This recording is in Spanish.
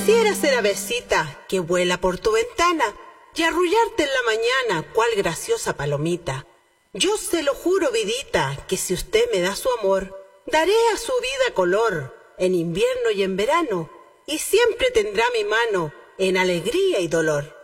Quisiera ser avecita que vuela por tu ventana y arrullarte en la mañana, cual graciosa palomita. Yo se lo juro, vidita, que si usted me da su amor, daré a su vida color, en invierno y en verano, y siempre tendrá mi mano en alegría y dolor.